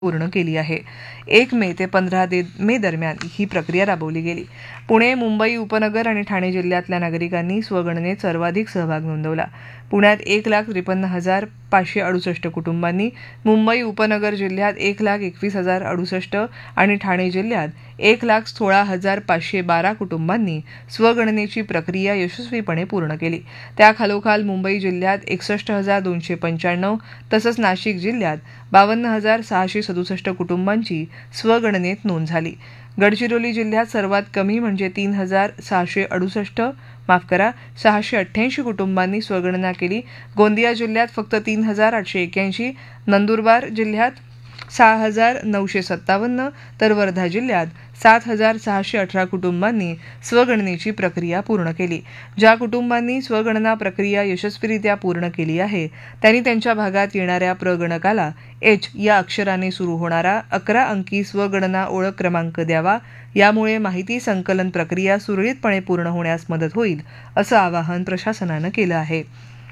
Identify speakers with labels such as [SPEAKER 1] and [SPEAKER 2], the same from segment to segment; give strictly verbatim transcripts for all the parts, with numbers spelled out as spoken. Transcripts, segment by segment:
[SPEAKER 1] पूर्ण केली आहे. एक मे ते पंधरा मे दरम्यान ही प्रक्रिया राबवली गेली. पुणे, मुंबई उपनगर आणि ठाणे जिल्ह्यातल्या नागरिकांनी स्वगणनेत सर्वाधिक सहभाग नोंदवला. पुण्यात एक लाख त्रेपन्न हजार पाचशे अडुसष्ट कुटुंबांनी, मुंबई उपनगर जिल्ह्यात एक लाख एकवीस हजार अडुसष्ट आणि ठाणे जिल्ह्यात एक लाख सोळा हजार पाचशे बारा कुटुंबांनी स्वगणनेची प्रक्रिया यशस्वीपणे पूर्ण केली. त्याखालोखाल मुंबई जिल्ह्यात एकसष्ट हजार दोनशे पंच्याण्णव तसंच नाशिक जिल्ह्यात बावन्न हजार सहाशे सदुसष्ट कुटुंबांची स्वगणनेत नोंद झाली. गडचिरोली जिल्ह्यात सर्वात कमी म्हणजे तीन हजार सहाशे अडुसष्ट माफ करा सहाशे अठ्ठ्याऐंशी कुटुंबांनी स्वगणना केली. गोंदिया जिल्ह्यात फक्त तीन हजार आठशे एक्याऐंशी, नंदुरबार जिल्ह्यात सहा हजार नऊशे सत्तावन्न तर वर्धा जिल्ह्यात सात हजार सहाशे अठरा कुटुंबांनी स्वगणनेची प्रक्रिया पूर्ण केली. ज्या कुटुंबांनी स्वगणना प्रक्रिया यशस्वीरित्या पूर्ण केली आहे त्यांनी त्यांच्या भागात येणाऱ्या प्रगणकाला एच या अक्षराने सुरू होणारा अकरा अंकी स्वगणना ओळख क्रमांक द्यावा. यामुळे माहिती संकलन प्रक्रिया सुरळीतपणे पूर्ण होण्यास मदत होईल, असं आवाहन प्रशासनानं केलं आहे.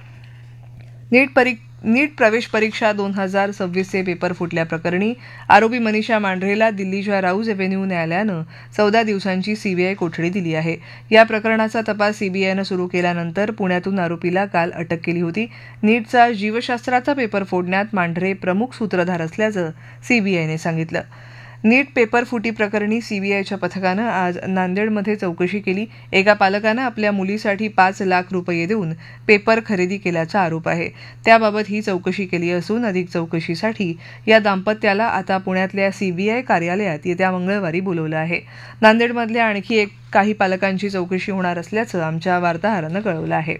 [SPEAKER 1] नीट परी नीट प्रवेश परीक्षा दोन हजार सव्वीसचे पेपर फुटल्याप्रकरणी आरोपी मनीषा मांढरेला दिल्लीच्या राऊज एव्हेन्यू न्यायालयानं चौदा दिवसांची सीबीआय कोठडी दिली आहे. या प्रकरणाचा तपास सीबीआयनं सुरू केल्यानंतर पुण्यातून आरोपीला काल अटक केली होती. नीटचा जीवशास्त्राचा पेपर फोडण्यात मांढरे प्रमुख सूत्रधार असल्याचं सीबीआयने सांगितलं. नीट पेपर फुटी प्रकरणी सीबीआयच्या पथकानं आज नांदेडमध्ये चौकशी केली. एका पालकानं आपल्या मुलीसाठी पाच लाख रुपये देऊन पेपर खरेदी केल्याचा आरोप आहे. त्याबाबत ही चौकशी केली असून अधिक चौकशीसाठी या दाम्पत्याला आता पुण्यातल्या सीबीआय कार्यालयात येत्या मंगळवारी बोलवलं आहे. नांदेडमधल्या आणखी एक काही पालकांची चौकशी होणार असल्याचं आमच्या वार्ताहरानं कळवलं आहे.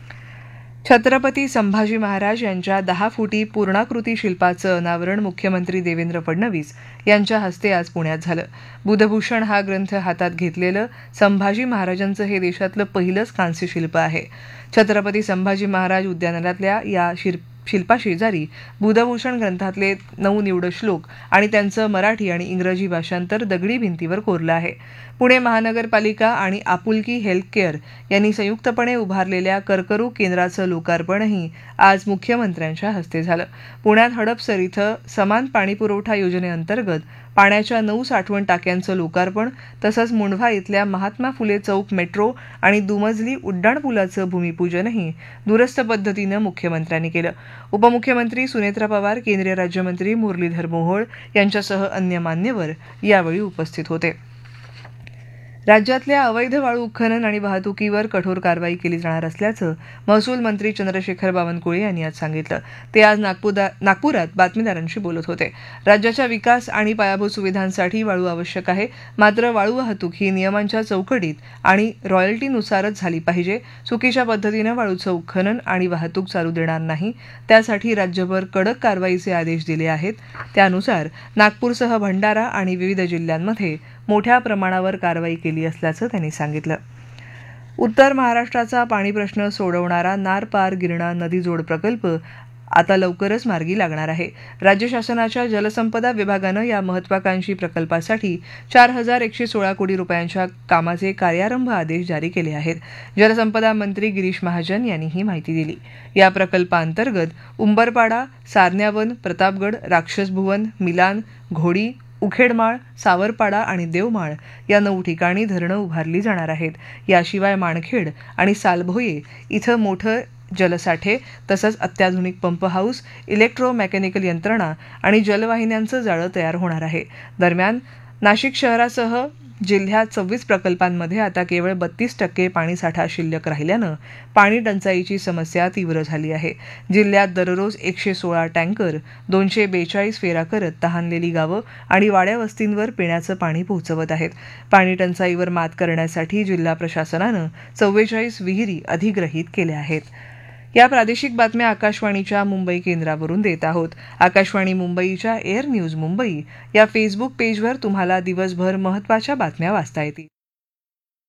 [SPEAKER 1] छत्रपती संभाजी महाराज यांच्या दहा फुटी पूर्णाकृती शिल्पाचं अनावरण मुख्यमंत्री देवेंद्र फडणवीस यांच्या हस्ते आज पुण्यात झालं. बुधभूषण हा ग्रंथ हातात घेतलेलं संभाजी महाराजांचं हे देशातलं पहिलंच कांस्य शिल्प आहे. छत्रपती संभाजी महाराज उद्यानातल्या या शिल्प शिल्पाशेजारी बुधभूषण ग्रंथातले नऊ निवड श्लोक आणि त्यांचं मराठी आणि इंग्रजी भाषांतर दगडी भिंतीवर कोरलं आहे. पुणे महानगरपालिका आणि आपुलकी हेल्थकेअर यांनी संयुक्तपणे उभारलेल्या कर्करोग केंद्राचं लोकार्पणही आज मुख्यमंत्र्यांच्या हस्ते झालं. पुण्यात हडपसर इथं समान पाणीपुरवठा योजनेअंतर्गत पाण्याच्या नऊ साठवण टाक्यांचं लोकार्पण तसंच मुंढवा इथल्या महात्मा फुले चौक मेट्रो आणि दुमजली उड्डाणपुलाचं भूमिपूजनही दूरस्थ पद्धतीनं मुख्यमंत्र्यांनी केलं. उपमुख्यमंत्री सुनेत्रा पवार, केंद्रीय राज्यमंत्री मुरलीधर मोहोळ यांच्यासह अन्य मान्यवर यावेळी उपस्थित होते. राज्यातल्या अवैध वाळू उत्खनन आणि वाहतुकीवर कठोर कारवाई केली जाणार असल्याचं महसूल मंत्री चंद्रशेखर बावनकुळे यांनी आज सांगितलं. ते आज नागपुरात बातमीदारांशी बोलत होते. राज्याच्या विकास आणि पायाभूत सुविधांसाठी वाळू आवश्यक आहे, मात्र वाळू वाहतूक ही नियमांच्या चौकटीत आणि रॉयल्टीनुसारच झाली पाहिजे. चुकीच्या पद्धतीनं वाळूचं उत्खनन आणि वाहतूक चालू देणार नाही. त्यासाठी राज्यभर कडक कारवाईचे आदेश दिले आहेत. त्यानुसार नागपूरसह भंडारा आणि विविध जिल्ह्यांमध्ये मोठ्या प्रमाणावर कारवाई केली असल्याचं त्यांनी सांगितलं. उत्तर महाराष्ट्राचा पाणी प्रश्न सोडवणारा नार पार गिरणा नदी जोड प्रकल्प आता लवकरच मार्गी लागणार आहे. राज्य शासनाच्या जलसंपदा विभागानं या महत्वाकांक्षी प्रकल्पासाठी चार हजार एकशे सोळा कोटी रुपयांच्या कामाचे कार्यारंभ आदेश जारी केले आहेत. जलसंपदा मंत्री गिरीश महाजन यांनी ही माहिती दिली. या प्रकल्पाअंतर्गत उंबरपाडा, सारण्यावन, प्रतापगड, राक्षसभुवन, मिलान, घोडी, उखेडमाळ, सावरपाडा आणि देवमाळ या नऊ ठिकाणी धरणं उभारली जाणार आहेत. याशिवाय माणखेड आणि सालभोये इथं मोठं जलसाठे तसंच अत्याधुनिक पंप हाऊस, इलेक्ट्रोमेकॅनिकल यंत्रणा आणि जलवाहिन्यांचं जाळं तयार होणार आहे. दरम्यान नाशिक शहरासह जिल्ह्यात सव्वीस प्रकल्पांमध्ये आता केवळ बत्तीस टक्के पाणीसाठा शिल्लक राहिल्यानं पाणी टंचाईची समस्या तीव्र झाली आहे. जिल्ह्यात दररोज एकशे सोळा टँकर दोनशे बेचाळीस फेरा करत तहानलेली गावं आणि वाड्या वस्तींवर पिण्याचं पाणी पोहोचवत आहेत. पाणी टंचाईवर मात करण्यासाठी जिल्हा प्रशासनानं चव्वेचाळीस विहिरी अधिग्रहित केल्या आहेत. या प्रादेशिक बातम्या आकाशवाणीच्या मुंबई केंद्रावरून देत आहोत. आकाशवाणी मुंबईच्या एअर न्यूज मुंबई या फेसबुक पेजवर तुम्हाला दिवसभर महत्त्वाच्या बातम्या वाचता येतील.